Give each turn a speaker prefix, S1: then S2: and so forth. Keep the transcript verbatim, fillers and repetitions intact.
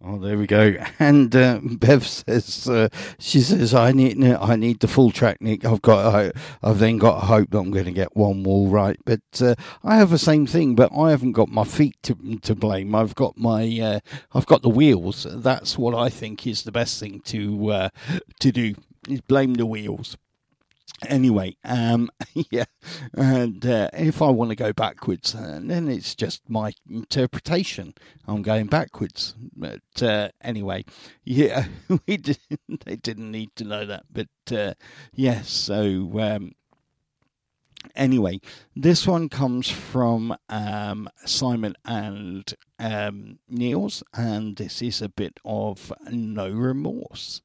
S1: Oh, there we go. And uh, Bev says, uh, she says, I need, I need the full track, Nick. I've got, I, I've then got to hope that I'm going to get one wall right. But uh, I have the same thing, but I haven't got my feet to to blame. I've got my, uh, I've got the wheels. That's what I think is the best thing to uh, to do, is blame the wheels. Anyway, um, yeah, and uh, if I want to go backwards, uh, then it's just my interpretation. I'm going backwards, but uh, anyway, yeah, we didn't. They didn't need to know that, but uh, yes. So um, anyway, this one comes from um, Simon and um, Niels, and this is a bit of No Remorse.